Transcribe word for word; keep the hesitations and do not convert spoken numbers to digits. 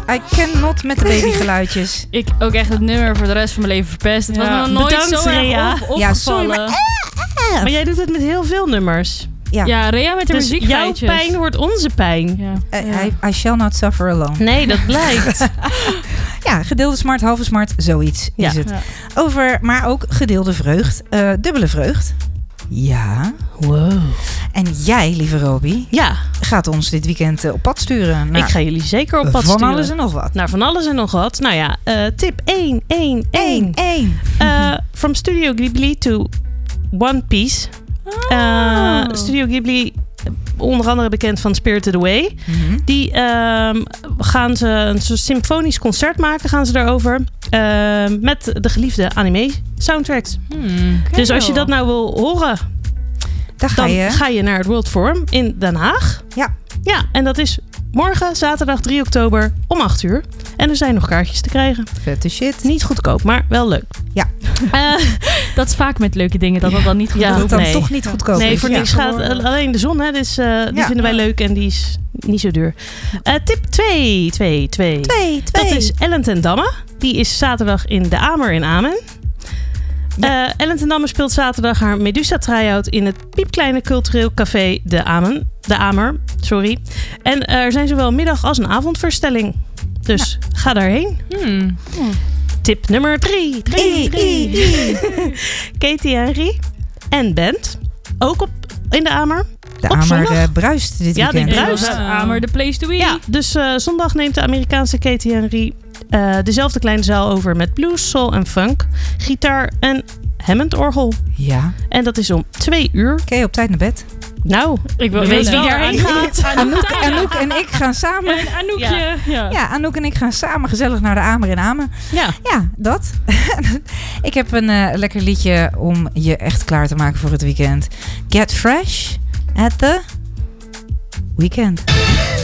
I cannot met de babygeluidjes. Ik ook echt het nummer voor de rest van mijn leven verpest. Het Ja. was me nog nooit Bedankt, zo erg Rea. op, Ja, opgevallen. sorry, maar- Maar jij doet het met heel veel nummers. Ja, Ja, Rea met de Dus jouw muziekfeitjes. pijn wordt onze pijn. Ja. I, I, I shall not suffer alone. Nee, dat blijkt. Ja, gedeelde smart, halve smart, zoiets Ja. is het. Ja. Over, maar ook gedeelde vreugd, uh, dubbele vreugd. Ja. Wow. En jij, lieve Roby, Ja, gaat ons dit weekend uh, op pad sturen. Naar ik ga jullie zeker op pad van sturen. alles en nog wat. Naar van alles en nog wat. Nou ja, uh, tip één, één, één. Eén, één. Uh, from Studio Ghibli to One Piece. Uh, Studio Ghibli, onder andere bekend van Spirited Away. Mm-hmm. Die uh, gaan ze een soort symfonisch concert maken, gaan ze daarover. Uh, met de geliefde anime soundtracks. Hmm. Dus als je dat nou wil horen, Daar ga dan je. ga je naar het World Forum in Den Haag. Ja. Ja, en dat is morgen, zaterdag drie oktober om acht uur. En er zijn nog kaartjes te krijgen. Vette shit. Niet goedkoop, maar wel leuk. Ja. Uh, Dat is vaak met leuke dingen, dat dat dan niet goed Ja, Dat is. het dan nee. toch niet goedkoop nee, is. voor Ja. niks gaat uh, alleen de zon. Hè, dus uh, die Ja. vinden wij leuk en die is niet zo duur. Uh, tip twee, twee, twee. Twee, twee. Dat is Ellen ten Damme. Die is zaterdag in de Amer in Amen. Ja. Uh, Ellen ten Damme speelt zaterdag haar Medusa try-out in het piepkleine cultureel café De Amen. De Amer, sorry. En uh, er zijn zowel een middag- als een avondvoorstelling. Dus ga daarheen. Hmm. Tip nummer drie. drie, drie. Katie Henry en band. Ook op, in de Amer. De op Amer zondag? uh, bruist dit Ja, die weekend. bruist. Juist. Amer, the place to be. Ja, dus uh, zondag neemt de Amerikaanse Katie Henry uh, dezelfde kleine zaal over met blues, soul en funk, gitaar en Hammond-orgel. Ja. En dat is om twee uur. Oké, op tijd naar bed. Nou, Ik wil we weet weten wie wie daarheen gaat. Anouk, Anouk en ik gaan samen. En Anoukje. Ja. Ja. Ja, Anouk en ik gaan samen gezellig naar de Amer in Amen. Ja, Ja, dat. Ik heb een uh, lekker liedje om je echt klaar te maken voor het weekend. Get fresh at the weekend.